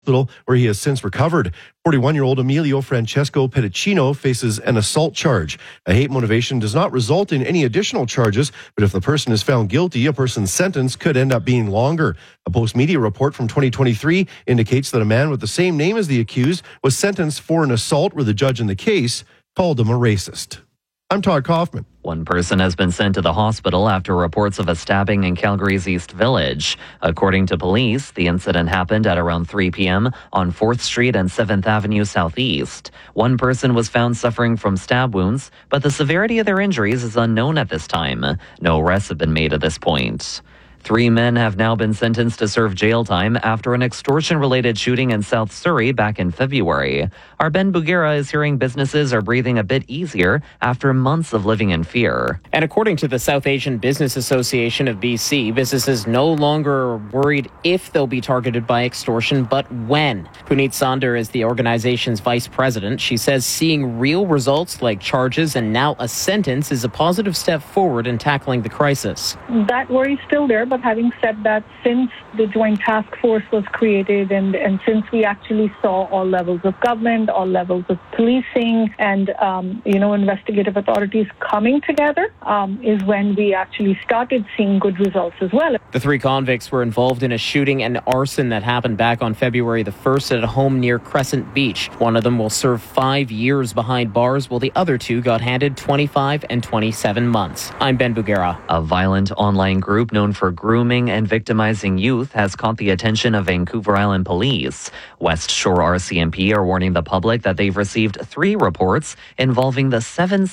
where he has since recovered. 41-year-old Emilio Francesco Pedicino faces an assault charge. A hate motivation does not result in any additional charges, but if the person is found guilty, a person's sentence could end up being longer. A Post-Media report from 2023 indicates that a man with the same name as the accused was sentenced for an assault where the judge in the case called him a racist. I'm Todd Kaufman. One person has been sent to the hospital after reports of a stabbing in Calgary's East Village. According to police, the incident happened at around 3 p.m. on 4th Street and 7th Avenue Southeast. One person was found suffering from stab wounds, but the severity of their injuries is unknown at this time. No arrests have been made at this point. 3 men have now been sentenced to serve jail time after an extortion-related shooting in South Surrey back in February. Our Ben Bugera is hearing businesses are breathing a bit easier after months of living in fear. And according to the South Asian Business Association of BC, businesses no longer are worried if they'll be targeted by extortion, but when. Puneet Sander is the organization's vice president. She says seeing real results like charges and now a sentence is a positive step forward in tackling the crisis. That worry is still there. But having said that, since the Joint Task Force was created and since we actually saw all levels of government, all levels of policing and, investigative authorities coming together is when we actually started seeing good results as well. The 3 convicts were involved in a shooting and arson that happened back on February the 1st at a home near Crescent Beach. One of them will serve 5 years behind bars, while the other 2 got handed 25 and 27 months. I'm Ben Bugera. A violent online group known for grooming and victimizing youth has caught the attention of Vancouver Island police. West Shore RCMP are warning the public that they've received 3 reports involving the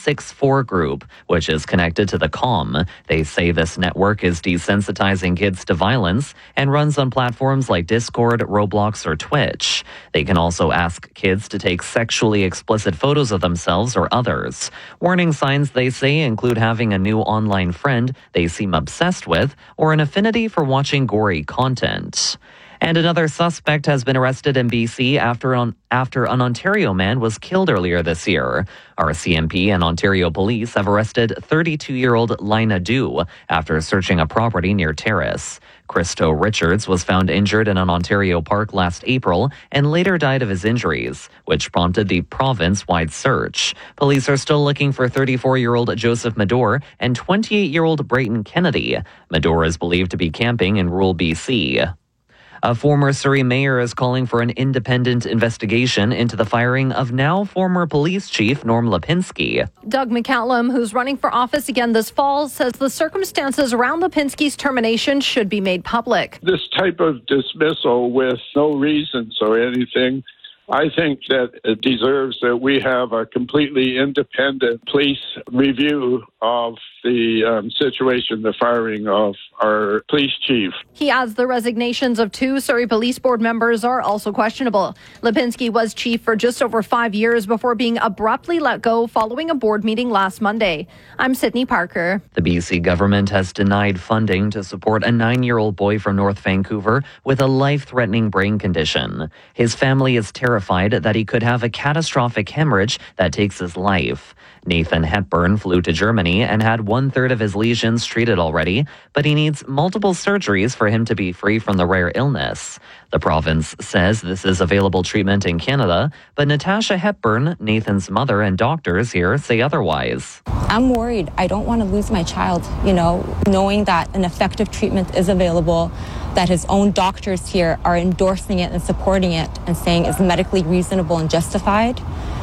764 group, which is connected to the COM. They say this network is desensitizing kids to violence and runs on platforms like Discord, Roblox, or Twitch. They can also ask kids to take sexually explicit photos of themselves or others. Warning signs, they say, include having a new online friend they seem obsessed with or an affinity for watching gory content. And another suspect has been arrested in BC after an Ontario man was killed earlier this year. RCMP and Ontario police have arrested 32-year-old Lina Du after searching a property near Terrace. Christo Richards was found injured in an Ontario park last April and later died of his injuries, which prompted the province-wide search. Police are still looking for 34-year-old Joseph Mador and 28-year-old Brayton Kennedy. Mador is believed to be camping in rural BC. A former Surrey mayor is calling for an independent investigation into the firing of now former police chief Norm Lipinski. Doug McCallum, who's running for office again this fall, says the circumstances around Lipinski's termination should be made public. This type of dismissal with no reasons or anything, I think that it deserves that we have a completely independent police review of the situation, the firing of our police chief. He adds the resignations of 2 Surrey Police Board members are also questionable. Lipinski was chief for just over 5 years before being abruptly let go following a board meeting last Monday. I'm Sydney Parker. The BC government has denied funding to support a 9-year-old boy from North Vancouver with a life-threatening brain condition. His family is terrified that he could have a catastrophic hemorrhage that takes his life. Nathan Hepburn flew to Germany and had 1/3 of his lesions treated already, but he needs multiple surgeries for him to be free from the rare illness. The province says this is available treatment in Canada, but Natasha Hepburn, Nathan's mother, and doctors here say otherwise. I'm worried. I don't want to lose my child, knowing that an effective treatment is available, that his own doctors here are endorsing it and supporting it and saying it's medically reasonable and justified.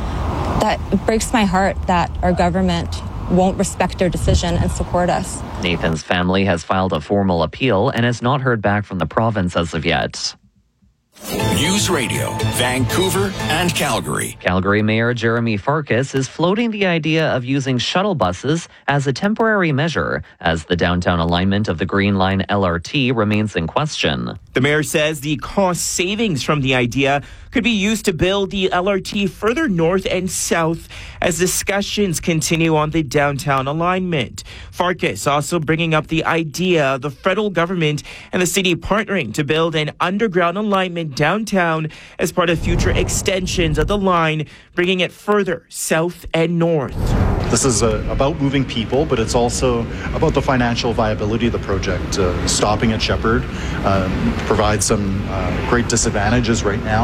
That breaks my heart that our government won't respect their decision and support us. Nathan's family has filed a formal appeal and has not heard back from the province as of yet. News Radio, Vancouver and Calgary. Calgary Mayor Jeremy Farkas is floating the idea of using shuttle buses as a temporary measure as the downtown alignment of the Green Line LRT remains in question. The mayor says the cost savings from the idea could be used to build the LRT further north and south as discussions continue on the downtown alignment. Farkas also bringing up the idea of the federal government and the city partnering to build an underground alignment downtown as part of future extensions of the line, bringing it further south and north. This is about moving people, but it's also about the financial viability of the project. Stopping at Shepherd provides some great disadvantages right now.